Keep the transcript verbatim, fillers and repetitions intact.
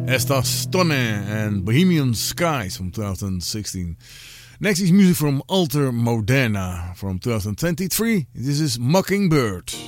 Estas Stone and Bohemian Skies from twenty sixteen. Next is music from Alter Moderna from twenty twenty-three. This is Mockingbird.